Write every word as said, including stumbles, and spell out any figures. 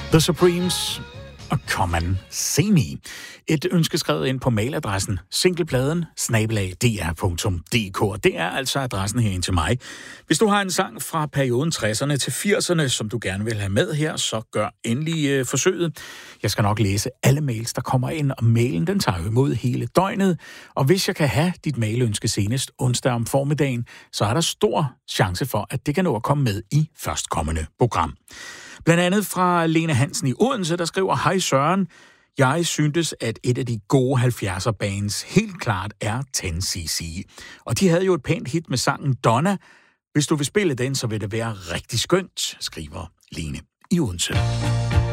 The Supremes og Come and See Me. Et ønske skrevet ind på mailadressen singlepladen snabel-a d r punktum d k. Det er altså adressen herind til mig. Hvis du har en sang fra perioden tresserne til firserne, som du gerne vil have med her, så gør endelig øh, forsøget. Jeg skal nok læse alle mails, der kommer ind, og mailen den tager jo imod hele døgnet. Og hvis jeg kan have dit mailønske senest onsdag om formiddagen, så er der stor chance for, at det kan nå at komme med i førstkommende program. Blandt andet fra Lene Hansen i Odense, der skriver: Hej Søren, jeg syntes, at et af de gode halvfjerdser bands helt klart er ti C C. Og de havde jo et pænt hit med sangen Donna. Hvis du vil spille den, så vil det være rigtig skønt, skriver Lene i Odense.